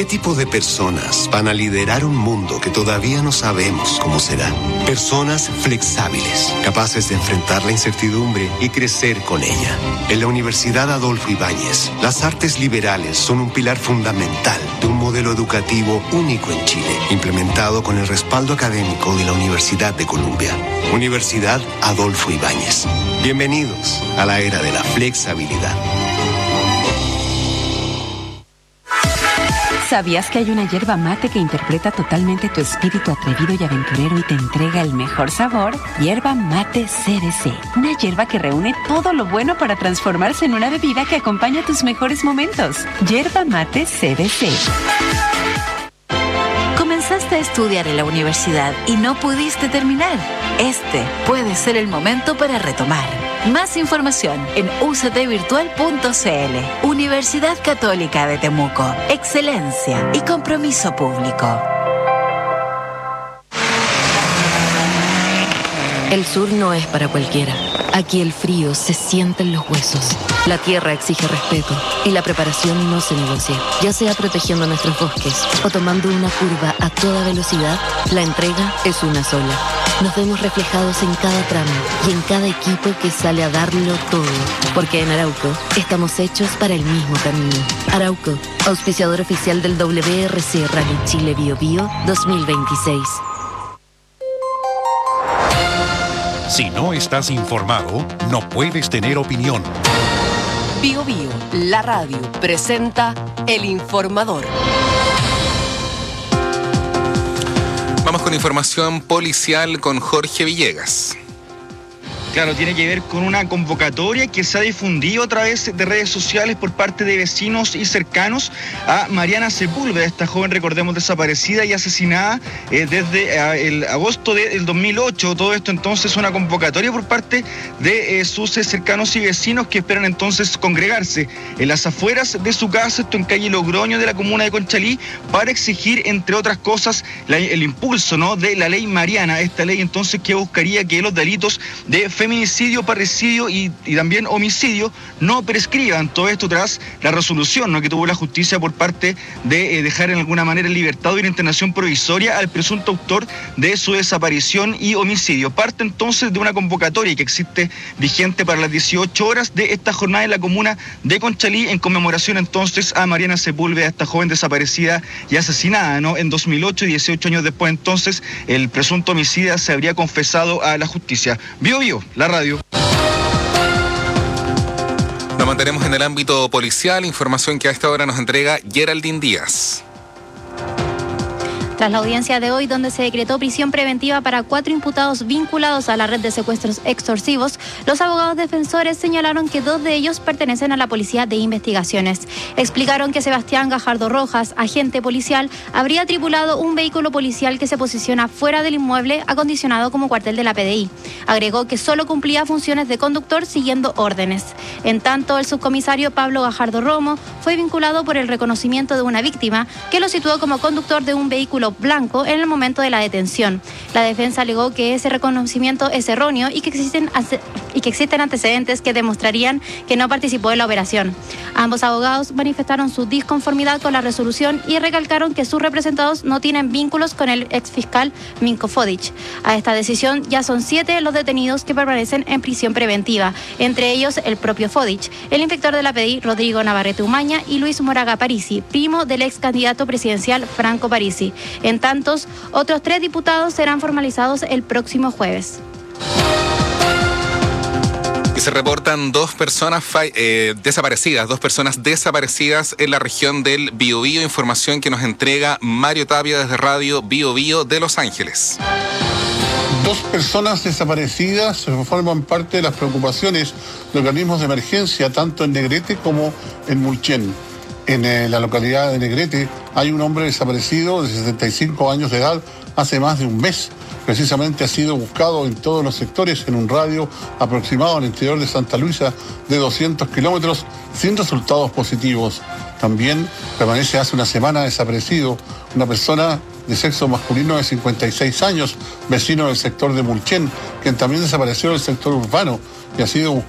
¿Qué tipo de personas van a liderar un mundo que todavía no sabemos cómo será? Personas flexibles, capaces de enfrentar la incertidumbre y crecer con ella. En la Universidad Adolfo Ibáñez, las artes liberales son un pilar fundamental de un modelo educativo único en Chile, implementado con el respaldo académico de la Universidad de Columbia. Universidad Adolfo Ibáñez. Bienvenidos a la era de la flexibilidad. ¿Sabías que hay una yerba mate que interpreta totalmente tu espíritu atrevido y aventurero y te entrega el mejor sabor? Yerba mate CBC, una yerba que reúne todo lo bueno para transformarse en una bebida que acompaña tus mejores momentos. Yerba mate CBC. Comenzaste a estudiar en la universidad y no pudiste terminar. Este puede ser el momento para retomar. Más información en uctvirtual.cl. Universidad Católica de Temuco. Excelencia y compromiso público. El sur no es para cualquiera. Aquí el frío se siente en los huesos. La tierra exige respeto y la preparación no se negocia. Ya sea protegiendo nuestros bosques o tomando una curva a toda velocidad, la entrega es una sola. Nos vemos reflejados en cada tramo y en cada equipo que sale a darlo todo. Porque en Arauco estamos hechos para el mismo camino. Arauco, auspiciador oficial del WRC Rally Chile Bio Bio 2026. Si no estás informado, no puedes tener opinión. Bio Bio, la radio, presenta El Informador. Vamos con información policial con Jorge Villegas. Claro, tiene que ver con una convocatoria que se ha difundido a través de redes sociales por parte de vecinos y cercanos a Mariana Sepúlveda, esta joven, recordemos, desaparecida y asesinada desde el agosto del 2008. Todo esto entonces una convocatoria por parte de sus cercanos y vecinos que esperan entonces congregarse en las afueras de su casa, esto en calle Logroño de la comuna de Conchalí, para exigir, entre otras cosas, el impulso, ¿no?, de la ley Mariana, esta ley entonces que buscaría que los delitos de feminicidio, parricidio y también homicidio no prescriban. Todo esto tras la resolución, ¿no?, que tuvo la justicia por parte de dejar en alguna manera en libertad o en internación provisoria al presunto autor de su desaparición y homicidio. Parte entonces de una convocatoria que existe vigente para las 18 horas de esta jornada en la comuna de Conchalí en conmemoración entonces a Mariana Sepúlveda, esta joven desaparecida y asesinada, ¿no?, en 2008, y 18 años después entonces el presunto homicida se habría confesado a la justicia. Bio Bio, la radio. Nos mantenemos en el ámbito policial, información que a esta hora nos entrega Geraldine Díaz. Tras la audiencia de hoy, donde se decretó prisión preventiva para 4 imputados vinculados a la red de secuestros extorsivos, los abogados defensores señalaron que 2 de ellos pertenecen a la Policía de Investigaciones. Explicaron que Sebastián Gajardo Rojas, agente policial, habría tripulado un vehículo policial que se posiciona fuera del inmueble acondicionado como cuartel de la PDI. Agregó que solo cumplía funciones de conductor siguiendo órdenes. En tanto, el subcomisario Pablo Gajardo Romo fue vinculado por el reconocimiento de una víctima que lo situó como conductor de un vehículo blanco en el momento de la detención. La defensa alegó que ese reconocimiento es erróneo y que existen antecedentes que demostrarían que no participó en la operación. Ambos abogados manifestaron su disconformidad con la resolución y recalcaron que sus representados no tienen vínculos con el exfiscal Minko Fodic. A esta decisión ya son 7 los detenidos que permanecen en prisión preventiva, entre ellos el propio Fodic, el inspector de la PDI Rodrigo Navarrete Umaña y Luis Moraga Parisi, primo del ex candidato presidencial Franco Parisi. En tantos, otros 3 diputados serán formalizados el próximo jueves. Se reportan 2 personas desaparecidas en la región del Biobío, información que nos entrega Mario Tapia desde Radio Biobío de Los Ángeles. 2 personas desaparecidas forman parte de las preocupaciones de organismos de emergencia, tanto en Negrete como en Mulchen. En la localidad de Negrete hay un hombre desaparecido de 75 años de edad hace más de un mes. Precisamente ha sido buscado en todos los sectores en un radio aproximado al interior de Santa Luisa de 200 kilómetros sin resultados positivos. También permanece hace una semana desaparecido una persona de sexo masculino de 56 años, vecino del sector de Mulchen, quien también desapareció del sector urbano y ha sido